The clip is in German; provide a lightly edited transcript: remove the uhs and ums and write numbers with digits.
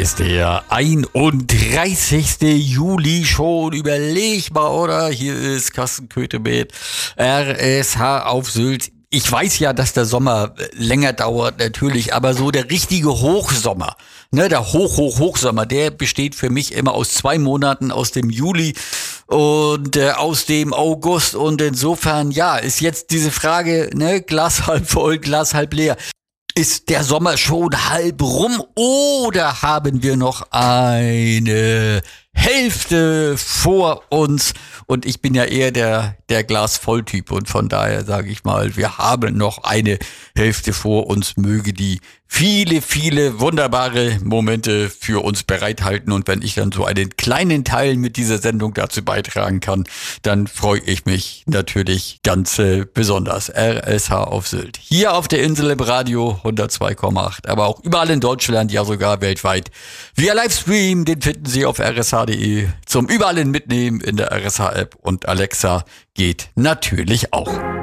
ist der 31. Juli schon. Überleg mal, oder? Hier ist Carsten Köthe mit RSH auf Sylt. Ich weiß ja, dass der Sommer länger dauert, natürlich, aber so der richtige Hochsommer, ne, der Hochsommer, der besteht für mich immer aus 2 Monaten, aus dem Juli und aus dem August. Und insofern, ja, ist jetzt diese Frage, ne, Glas halb voll, Glas halb leer. Ist der Sommer schon halb rum oder haben wir noch eine Hälfte vor uns? Und ich bin ja eher der Glas-Voll-Typ und von daher sage ich mal, wir haben noch eine Hälfte vor uns, möge die viele wunderbare Momente für uns bereithalten. Und wenn ich dann so einen kleinen Teil mit dieser Sendung dazu beitragen kann, dann freue ich mich natürlich ganz besonders. RSH auf Sylt. Hier auf der Insel im Radio 102,8, aber auch überall in Deutschland, ja sogar weltweit. Via Livestream, den finden Sie auf rsh.de zum überall Mitnehmen in der RSH-App und Alexa geht natürlich auch.